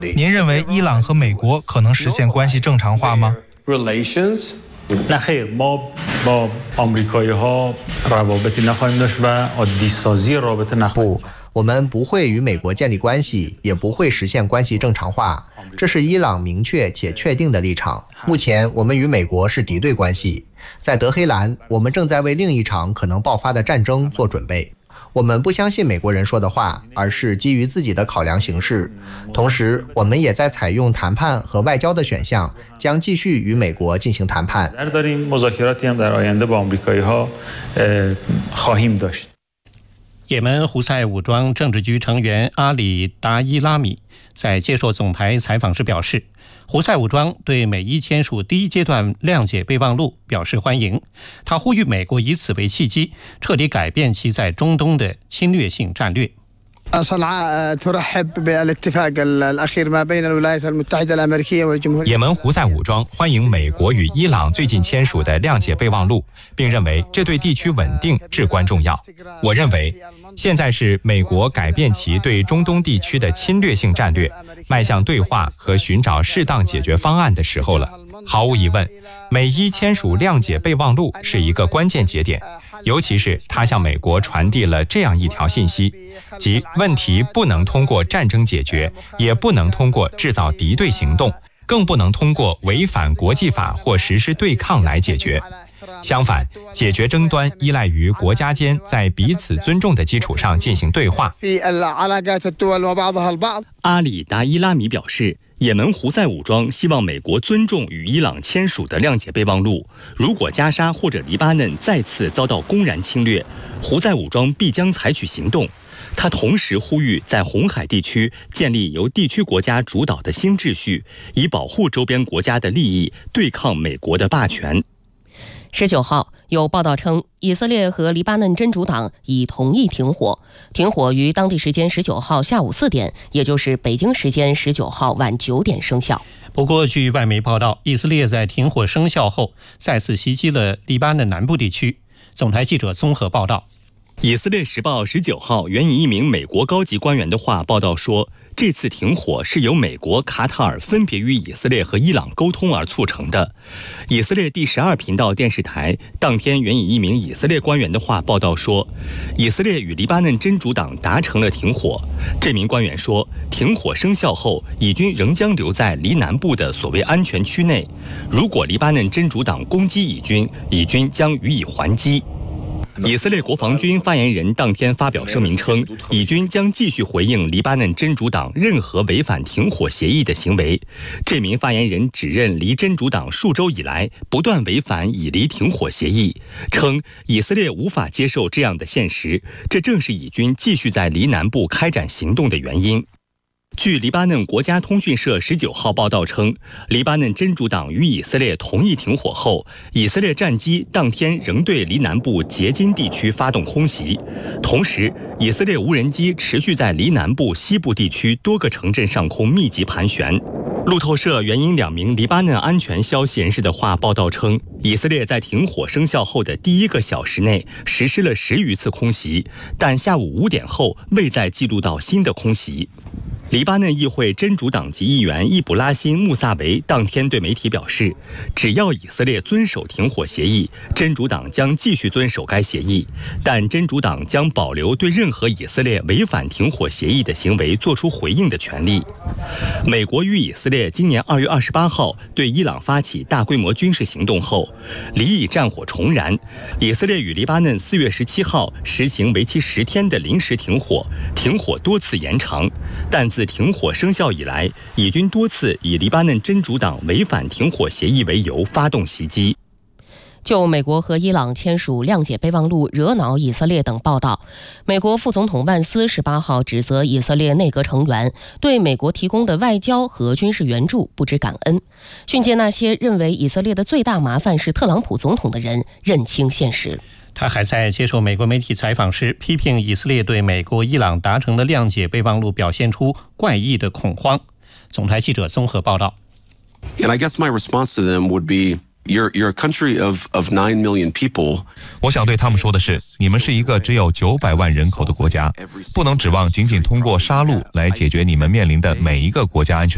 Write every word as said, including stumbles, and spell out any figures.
您认为伊朗和美国可能实现关系正常化吗？ نه خیر ما با آمریکایی‌ها روابطی نخواهیم داشت و عادی‌سازی رابطه نخواهیم 不，我们不会与美国建立关系，也不会实现关系正常化，这是伊朗明确且确定的立场。目前我们与美国是敌对关系，在德黑兰，我们正在为另一场可能爆发的战争做准备。我们不相信美国人说的话，而是基于自己的考量行事。同时，我们也在采用谈判和外交的选项，将继续与美国进行谈判。 也门胡塞武装政治局成员阿里达伊拉米在接受总台采访时表示，胡塞武装对美伊签署第一阶段谅解备忘录表示欢迎。他呼吁美国以此为契机，彻底改变其在中东的侵略性战略。 也门胡塞武装欢迎美国与伊朗最近签署的谅解备忘录，并认为这对地区稳定至关重要。我认为现在是美国改变其对中东地区的侵略性战略，迈向对话和寻找适当解决方案的时候了。毫无疑问，美伊签署谅解备忘录是一个关键节点，尤其是它向美国传递了这样一条信息，即问题不能通过战争解决，也不能通过制造敌对行动，更不能通过违反国际法或实施对抗来解决。相反，解决争端依赖于国家间在彼此尊重的基础上进行对话。 阿里达伊拉米表示，也门胡塞武装希望美国尊重与伊朗签署的谅解备忘录。如果加沙或者黎巴嫩再次遭到公然侵略，胡塞武装必将采取行动。他同时呼吁在红海地区建立由地区国家主导的新秩序，以保护周边国家的利益，对抗美国的霸权。 十九号有报道称，以色列和黎巴嫩真主党已同意停火，停火于当地时间十九号下午四点，也就是北京时间十九号晚九点生效。 不过，据外媒报道，以色列在停火生效后再次袭击了黎巴嫩南部地区。总台记者综合报道。 以色列时报十九号援引一名美国高级官员的话报道说，这次停火是由美国、卡塔尔分别与以色列和伊朗沟通而促成的。以色列第十二频道电视台当天援引一名以色列官员的话报道说，以色列与黎巴嫩真主党达成了停火。这名官员说，停火生效后，以军仍将留在黎南部的所谓安全区内。如果黎巴嫩真主党攻击以军，以军将予以还击。以色列国防军发言人当天发表声明称，以军将继续回应黎巴嫩真主党任何违反停火协议的行为。这名发言人指认黎真主党数周以来不断违反以黎停火协议，称以色列无法接受这样的现实，这正是以军继续在黎南部开展行动的原因。据黎巴嫩国家通讯社十九号报道称，黎巴嫩真主党与以色列同意停火后，以色列战机当天仍对黎南部杰金地区发动空袭。同时，以色列无人机持续在黎南部西部地区多个城镇上空密集盘旋。路透社援引两名黎巴嫩安全消息人士的话报道称，以色列在停火生效后的第一个小时内实施了十余次空袭，但下午五点后未再记录到新的空袭。黎巴嫩议会真主党籍议员易卜拉欣·穆萨维当天对媒体表示，只要以色列遵守停火协议，真主党将继续遵守该协议，但真主党将保留对任何以色列违反停火协议的行为作出回应的权利。美国与以色列今年二月二十八号对伊朗发起大规模军事行动后，黎以战火重燃。以色列与黎巴嫩四月十七号实行为期十天的临时停火，停火多次延长，但自停火生效以来，以军多次以黎巴嫩真主党违反停火协议为由发动袭击。 就美国和伊朗签署谅解备忘录惹恼以色列等报道，美国副总统万斯十八号指责以色列内阁成员对美国提供的外交和军事援助不知感恩，训诫那些认为以色列的最大麻烦是特朗普总统的人认清现实。 他还在接受美国媒体采访时批评以色列对美国、伊朗达成的谅解备忘录表现出怪异的恐慌。总台记者综合报道。 And I guess my response to them would be, You're, you're a country of, of nine million people. 我想对他们说的是，你们是一个只有九百万人口的国家，不能指望仅仅通过杀戮来解决你们面临的每一个国家安全